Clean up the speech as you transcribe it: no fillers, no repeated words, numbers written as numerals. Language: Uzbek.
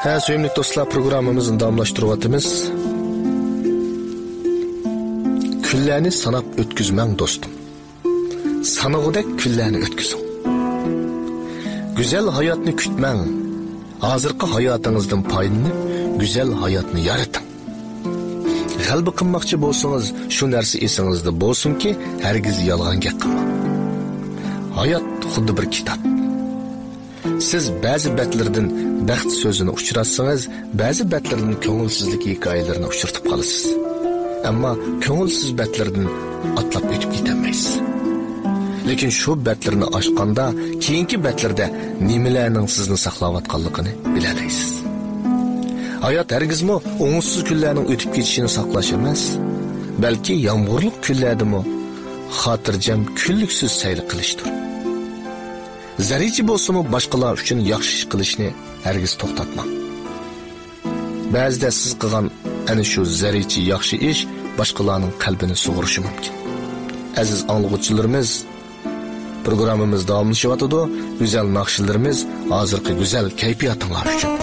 Suyumli do'stlar, programmamizni davomlashtiryapmiz. Kunlarni sanab o'tkazmang do'stim. Sanag'idek kunlarni o'tkazing. Go'zal hayotni kutmang. Hozirgi hayotingizdan foydalanib, go'zal hayotni yarating. G'alba qilmoqchi bo'lsangiz, shu narsa esingizda bo'lsinki, hargiz yolg'on gap qilmang. Hayot xuddi bir kitob. Siz ba'zi betlardan baxt so'zini uchratsangiz, ba'zi betlardan ko'ngilsizlik hikoyalarini uchratib qolasiz. Ammo ko'ngilsiz betlardan atlab o'tib ketolmaysiz. Lekin shu betlarni oshqanda, keyingi betlarda nimalarning sizni saqlayotganligini bilalaysiz. Hayot hargizmi o'ngsiz kunlarning o'tib ketishini saqlash emas, balki yomg'irli kunlardami xotirjam kunliksiz sayr qilishdir. Zarichi bo'lsa-mu boshqalar uchun yaxshi ish qilishni hargiz to'xtatmang. Ba'zida siz qilgan ana shu zarichi yaxshi ish boshqalarning qalbini sug'urishi mumkin. Aziz anglag'uvchilarimiz, programmamiz davomlashyapti. Go'zal naqshlarimiz hozirgi go'zal kayfiyatinglar uchun.